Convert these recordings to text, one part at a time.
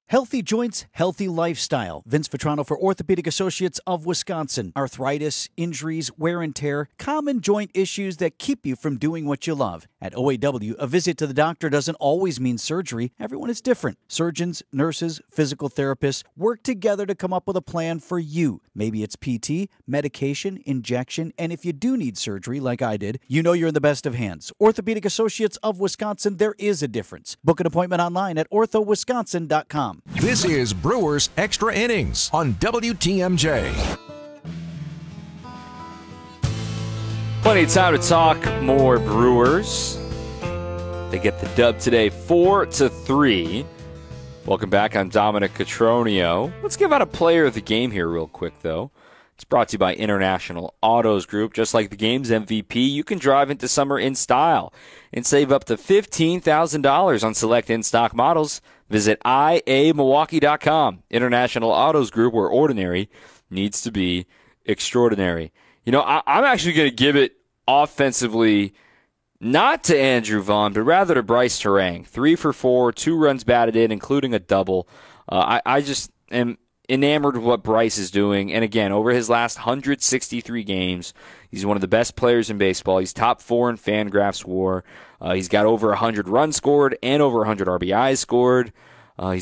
Healthy joints, healthy lifestyle. Vince Vitrano for Orthopedic Associates of Wisconsin. Arthritis, injuries, wear and tear, common joint issues that keep you from doing what you love. At OAW, a visit to the doctor doesn't always mean surgery. Everyone is different. Surgeons, nurses, physical therapists work together to come up with a plan for you. Maybe it's PT, medication, injection, and if you do need surgery, like I did, you know you're in the best of hands. Orthopedic Associates of Wisconsin, there is a difference. Book an appointment online at orthowisconsin.com. This is Brewers Extra Innings on WTMJ. Plenty of time to talk more Brewers. They get the dub today, 4-3. Welcome back. I'm Dominic Cotroneo. Let's give out a player of the game here real quick, though. It's brought to you by International Autos Group. Just like the game's MVP, you can drive into summer in style and save up to $15,000 on select in-stock models. Visit IAMilwaukee.com. International Autos Group, where ordinary needs to be extraordinary. You know, I'm actually going to give it offensively not to Andrew Vaughn, but rather to Bryce Turang. 3 for 4, 2 runs batted in, including a double. I just am enamored with what Bryce is doing. And again, over his last 163 games, he's one of the best players in baseball. He's top 4 in Fangraphs WAR. He's got over 100 runs scored and over 100 RBIs scored. He's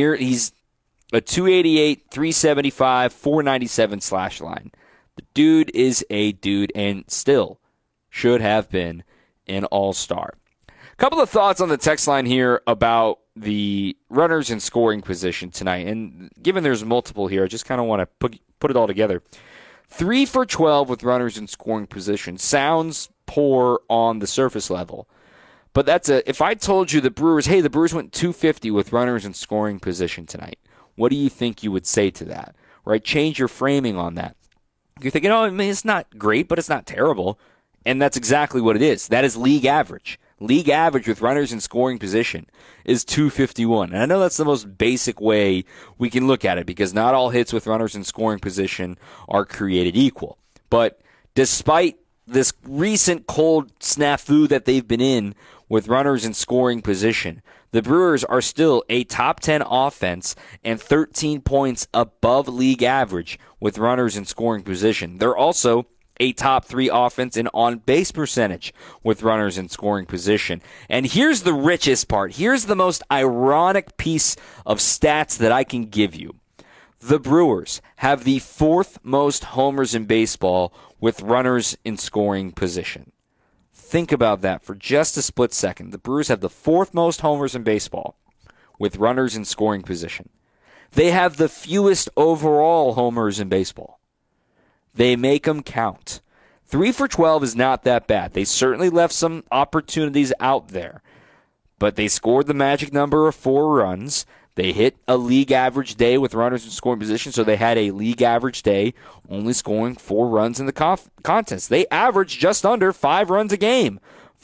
a 288, 375, 497 slash line. The dude is a dude and still should have been an all-star. A couple of thoughts on the text line here about the runners in scoring position tonight. And given there's multiple here, I just kind of want to put it all together. 3 for 12 with runners in scoring position sounds poor on the surface level. But if I told you the Brewers went 250 with runners in scoring position tonight, what do you think you would say to that? Right? Change your framing on that. You're thinking, it's not great, but it's not terrible. And that's exactly what it is. That is league average. League average with runners in scoring position is 251. And I know that's the most basic way we can look at it because not all hits with runners in scoring position are created equal. But despite this recent cold snafu that they've been in with runners in scoring position, the Brewers are still a top 10 offense and 13 points above league average with runners in scoring position. They're also a top 3 offense in on-base percentage with runners in scoring position. And here's the richest part. Here's the most ironic piece of stats that I can give you. The Brewers have the 4th most homers in baseball with runners in scoring position. Think about that for just a split second. The Brewers have the 4th most homers in baseball with runners in scoring position. They have the fewest overall homers in baseball. They make them count. 3 for 12 is not that bad. They certainly left some opportunities out there. But they scored the magic number of 4 runs. They hit a league average day with runners in scoring position, so they had a league average day, only scoring 4 runs in the contest. They averaged just under 5 runs a game,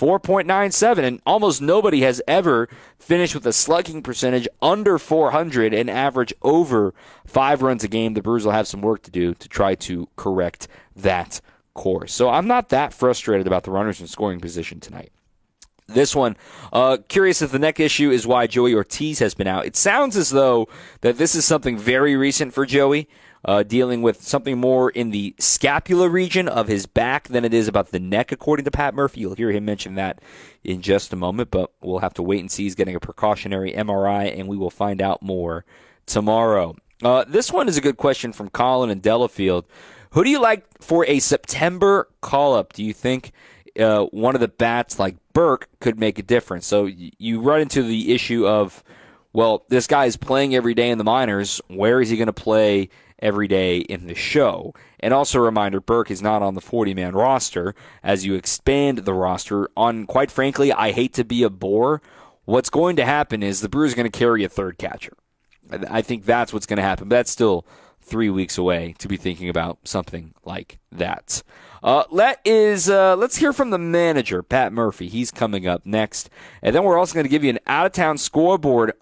4.97, and almost nobody has ever finished with a slugging percentage under 400 and average over 5 runs a game. The Brewers will have some work to do to try to correct that course. So I'm not that frustrated about the runners in scoring position tonight. This one, curious if the neck issue is why Joey Ortiz has been out. It sounds as though that this is something very recent for Joey, dealing with something more in the scapula region of his back than it is about the neck, according to Pat Murphy. You'll hear him mention that in just a moment, but we'll have to wait and see. He's getting a precautionary MRI, and we will find out more tomorrow. This one is a good question from Colin in Delafield. Who do you like for a September call-up? Do you think one of the bats like Burke could make a difference? So you run into the issue of, well, this guy is playing every day in the minors. Where is he going to play every day in the show? And also a reminder, Burke is not on the 40-man roster. As you expand the roster, quite frankly, I hate to be a bore, what's going to happen is the Brewers are going to carry a third catcher. I think that's what's going to happen, but that's still 3 weeks away to be thinking about something like that. Let's hear from the manager, Pat Murphy. He's coming up next. And then we're also going to give you an out-of-town scoreboard